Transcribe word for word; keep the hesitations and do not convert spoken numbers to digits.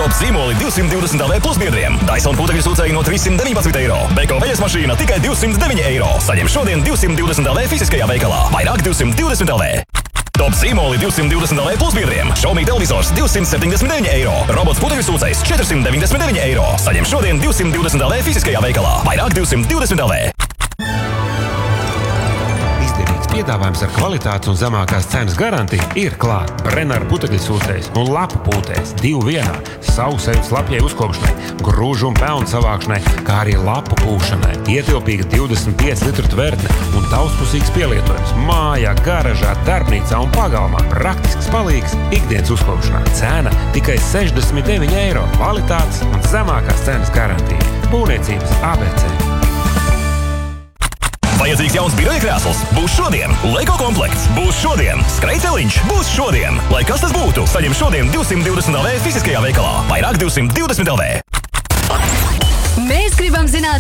Top zīmoli divsimt divdesmit L V plus biedriem. Dyson putekļu sūcēji no trīssimt deviņpadsmit eiro. Beko vejas mašīna tikai divsimt deviņi eiro. Saņem šodien divsimt divdesmit L V fiziskajā veikalā. Vairāk divsimt divdesmit L V. Top zīmoli divsimt divdesmit L V plus biedriem. Xiaomi televizors divsimt septiņdesmit deviņi eiro. Robots putekļu sūcējs četrsimt deviņdesmit deviņi eiro. Saņem šodien divsimt divdesmit L V fiziskajā veikalā. Vairāk divsimt divdesmit L V. Izdevīgs piedāvājums ar kvalitātes un zemākās cenas garantiju ir klāt. Brenner putekļu sūcējs un lapu pūtējs divu vienā. Sausējums lapjai uzkopšanai, grūžu un pelnu savākšanai, kā arī lapu pūšanai. Ietilpīga divdesmit pieci litru tvertne un daudzpusīgs pielietojums mājā, garažā, darbnīcā un pagalmā. Praktisks palīgs ikdienas uzkopšanā. Cena tikai sešdesmit deviņi eiro. Kvalitātes un zemākās cenas garantija. Būvniecības A B C. Vajadzīgs jauns biroja krēsls? Būs šodien. Lego komplekts? Būs šodien. Skrejceliņš? Būs šodien. Lai kas tas būtu? Saņem šodien divsimt divdesmit L V fiziskajā veikalā. Vairāk divsimt divdesmit L V. Mēs gribam zināt